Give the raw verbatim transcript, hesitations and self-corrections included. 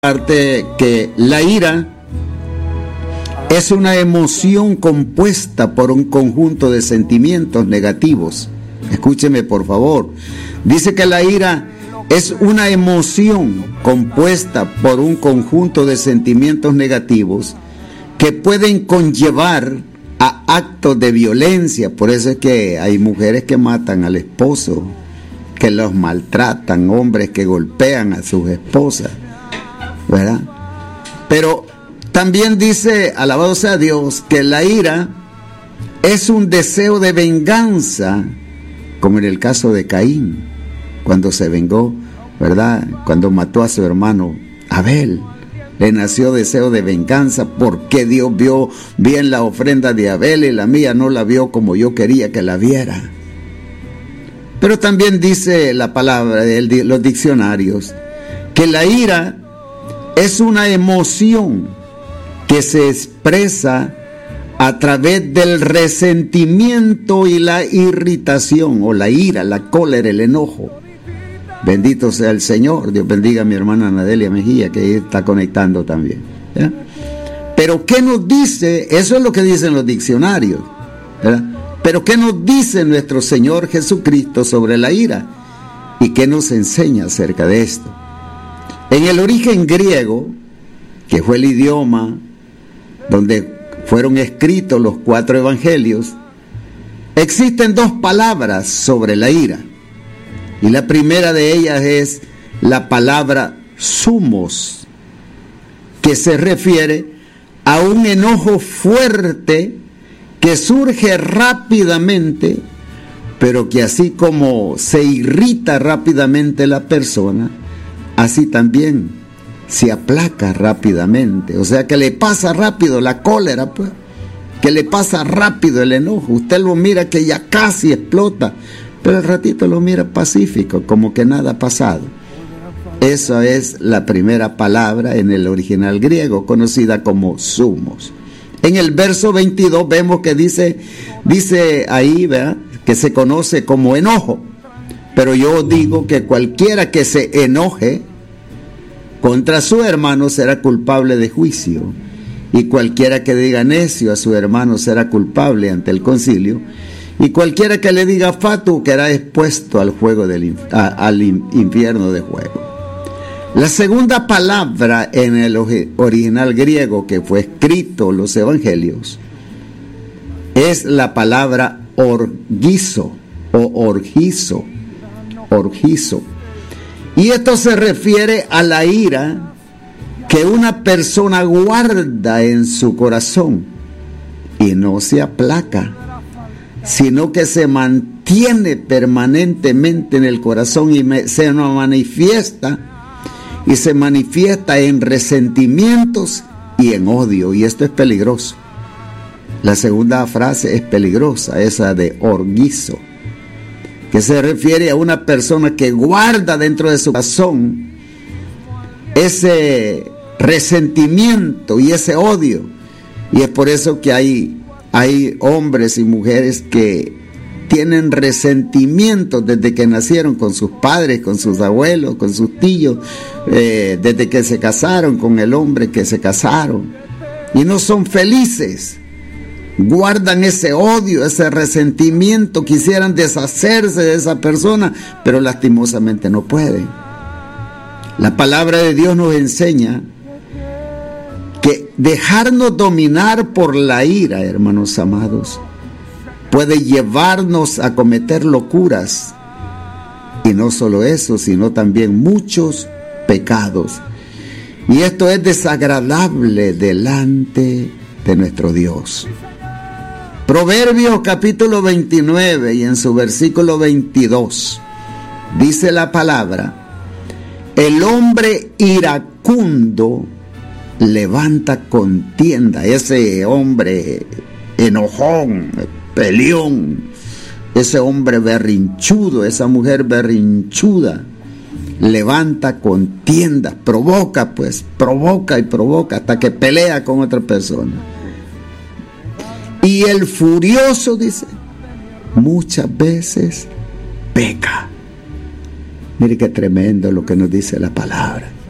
Parte que la ira es una emoción compuesta por un conjunto de sentimientos negativos. Escúcheme por favor. Dice que la ira es una emoción compuesta por un conjunto de sentimientos negativos que pueden conllevar a actos de violencia. Por eso es que hay mujeres que matan al esposo, que los maltratan, hombres que golpean a sus esposas, ¿verdad? Pero también dice, alabado sea Dios, que la ira es un deseo de venganza, como en el caso de Caín, cuando se vengó, ¿verdad? Cuando mató a su hermano Abel, le nació deseo de venganza porque Dios vio bien la ofrenda de Abel y la mía no la vio como yo quería que la viera. Pero también dice la palabra de los diccionarios que la ira es una emoción que se expresa a través del resentimiento y la irritación, o la ira, la cólera, el enojo. Bendito sea el Señor. Dios bendiga a mi hermana Nadelia Mejía, que ahí está conectando también, ¿ya? Pero ¿qué nos dice? Eso es lo que dicen los diccionarios, ¿verdad? Pero ¿qué nos dice nuestro Señor Jesucristo sobre la ira? ¿Y qué nos enseña acerca de esto? En el origen griego, que fue el idioma donde fueron escritos los cuatro evangelios, existen dos palabras sobre la ira. Y la primera de ellas es la palabra sumos, que se refiere a un enojo fuerte que surge rápidamente, pero que así como se irrita rápidamente la persona, así también se aplaca rápidamente. O sea que le pasa rápido la cólera, pues, que le pasa rápido el enojo. Usted lo mira que ya casi explota, pero al ratito lo mira pacífico, como que nada ha pasado. Esa es la primera palabra en el original griego, conocida como sumos. En el verso veintidós vemos que dice, dice ahí, ¿verdad?, que se conoce como enojo. Pero yo digo que cualquiera que se enoje contra su hermano será culpable de juicio, y cualquiera que diga necio a su hermano será culpable ante el concilio, y cualquiera que le diga fatu quedará expuesto al fuego del a, al infierno de fuego. La segunda palabra en el original griego que fue escrito los evangelios es la palabra orgizo o orgizo, orgizo. Y esto se refiere a la ira que una persona guarda en su corazón y no se aplaca, sino que se mantiene permanentemente en el corazón y me, se manifiesta y se manifiesta en resentimientos y en odio, y esto es peligroso. La segunda frase es peligrosa, esa de orgizo, que se refiere a una persona que guarda dentro de su corazón ese resentimiento y ese odio. Y es por eso que hay, hay hombres y mujeres que tienen resentimiento desde que nacieron con sus padres, con sus abuelos, con sus tíos, eh, desde que se casaron con el hombre que se casaron, y no son felices. Guardan ese odio, ese resentimiento, quisieran deshacerse de esa persona, pero lastimosamente no pueden. La palabra de Dios nos enseña que dejarnos dominar por la ira, hermanos amados, puede llevarnos a cometer locuras, y no solo eso, sino también muchos pecados. Y esto es desagradable delante de nuestro Dios. Proverbios capítulo veintinueve y en su versículo veintidós dice la palabra: el hombre iracundo levanta contienda. Ese hombre enojón, peleón, ese hombre berrinchudo, esa mujer berrinchuda, levanta contienda, provoca pues, provoca y provoca hasta que pelea con otra persona. Y el furioso, dice, muchas veces peca. Mire qué tremendo lo que nos dice la palabra.